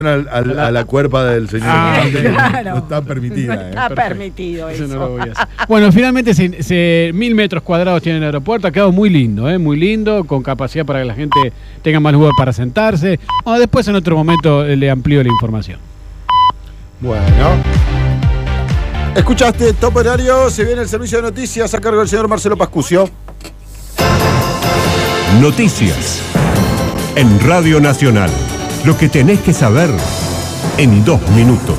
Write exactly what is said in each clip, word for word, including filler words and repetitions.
Al, al, a la cuerpa del señor. Ah, claro. No está permitida. No eh. está Perfecto. permitido eso. Eso no lo voy a hacer. Bueno, finalmente se, se, mil metros cuadrados tiene el aeropuerto. Ha quedado muy lindo, ¿eh? Muy lindo, con capacidad para que la gente tenga más lugar para sentarse. Bueno, después en otro momento le amplío la información. Bueno. Escuchaste, Top Horario, se viene el servicio de noticias a cargo del señor Marcelo Pascucio. Noticias en Radio Nacional. Lo que tenés que saber en dos minutos.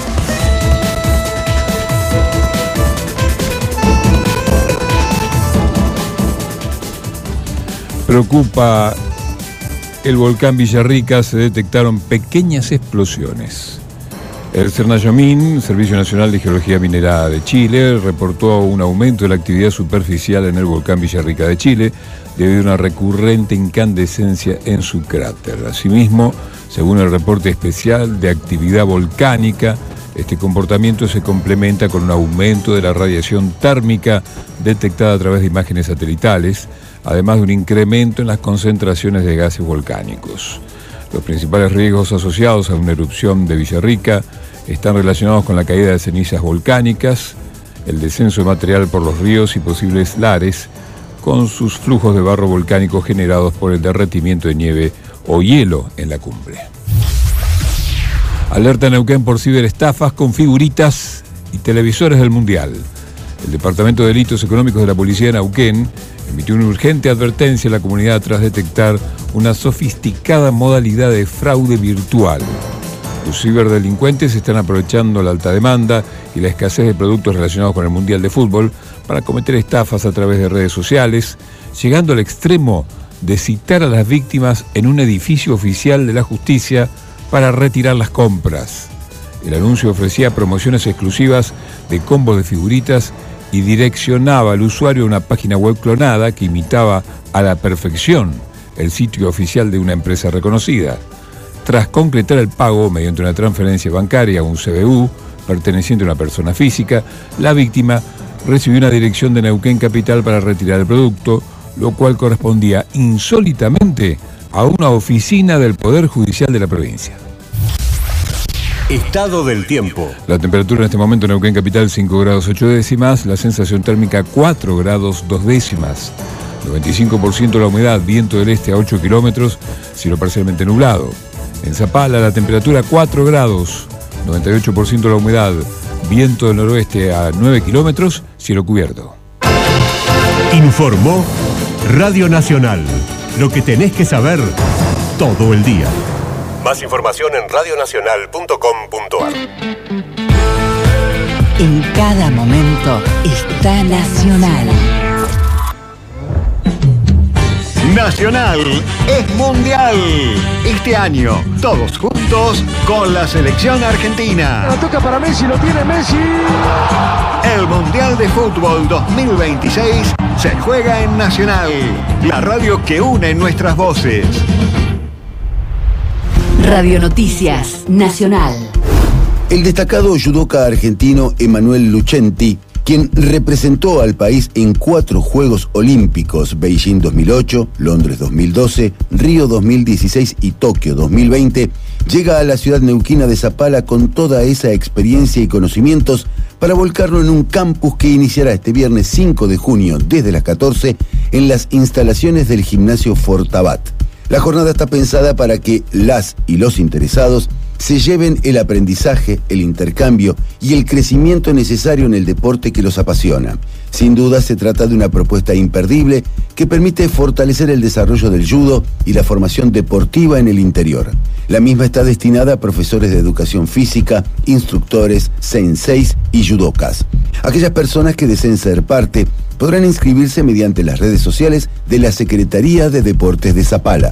Preocupa el volcán Villarrica, se detectaron pequeñas explosiones. El Cernayomín, Servicio Nacional de Geología Minerada de Chile, reportó un aumento de la actividad superficial en el volcán Villarrica de Chile debido a una recurrente incandescencia en su cráter. Asimismo, según el reporte especial de actividad volcánica, este comportamiento se complementa con un aumento de la radiación térmica detectada a través de imágenes satelitales, además de un incremento en las concentraciones de gases volcánicos. Los principales riesgos asociados a una erupción de Villarrica están relacionados con la caída de cenizas volcánicas, el descenso de material por los ríos y posibles lares, con sus flujos de barro volcánico generados por el derretimiento de nieve o hielo en la cumbre. Alerta Neuquén por ciberestafas con figuritas y televisores del Mundial. El Departamento de Delitos Económicos de la Policía de Neuquén emitió una urgente advertencia a la comunidad tras detectar una sofisticada modalidad de fraude virtual. Los ciberdelincuentes están aprovechando la alta demanda y la escasez de productos relacionados con el Mundial de Fútbol para cometer estafas a través de redes sociales, llegando al extremo de citar a las víctimas en un edificio oficial de la justicia para retirar las compras. El anuncio ofrecía promociones exclusivas de combos de figuritas y direccionaba al usuario a una página web clonada que imitaba a la perfección el sitio oficial de una empresa reconocida. Tras concretar el pago mediante una transferencia bancaria a un C B U perteneciente a una persona física, la víctima recibió una dirección de Neuquén Capital para retirar el producto, lo cual correspondía insólitamente a una oficina del Poder Judicial de la provincia. Estado del tiempo. La temperatura en este momento en Neuquén Capital cinco grados ocho décimas, la sensación térmica cuatro grados dos décimas, noventa y cinco por ciento la humedad, viento del este a ocho kilómetros, cielo parcialmente nublado. En Zapala la temperatura cuatro grados, noventa y ocho por ciento la humedad, viento del noroeste a nueve kilómetros, cielo cubierto. Informó Radio Nacional. Lo que tenés que saber todo el día. Más información en radionacional punto com punto ar. En cada momento está Nacional. Nacional es mundial. Este año, todos juntos con la selección argentina. La toca para Messi, lo tiene Messi. El Mundial de Fútbol dos mil veintiséis se juega en Nacional, la radio que une nuestras voces. Radio Noticias Nacional. El destacado judoka argentino Emanuel Lucenti, quien representó al país en cuatro Juegos Olímpicos, Beijing dos mil ocho, Londres dos mil doce, Río dos mil dieciséis y Tokio dos mil veinte, llega a la ciudad neuquina de Zapala con toda esa experiencia y conocimientos para volcarlo en un campus que iniciará este viernes cinco de junio desde las catorce en las instalaciones del gimnasio Fortabat. La jornada está pensada para que las y los interesados se lleven el aprendizaje, el intercambio y el crecimiento necesario en el deporte que los apasiona. Sin duda se trata de una propuesta imperdible que permite fortalecer el desarrollo del judo y la formación deportiva en el interior. La misma está destinada a profesores de educación física, instructores, senseis y judokas. Aquellas personas que deseen ser parte podrán inscribirse mediante las redes sociales de la Secretaría de Deportes de Zapala.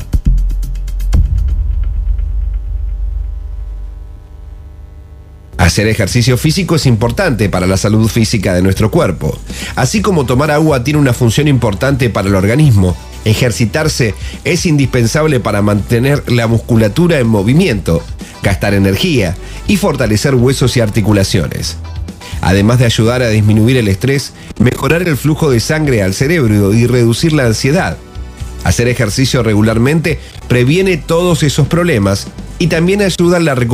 Hacer ejercicio físico es importante para la salud física de nuestro cuerpo. Así como tomar agua tiene una función importante para el organismo, ejercitarse es indispensable para mantener la musculatura en movimiento, gastar energía y fortalecer huesos y articulaciones. Además de ayudar a disminuir el estrés, mejorar el flujo de sangre al cerebro y reducir la ansiedad. Hacer ejercicio regularmente previene todos esos problemas y también ayuda a la recuperación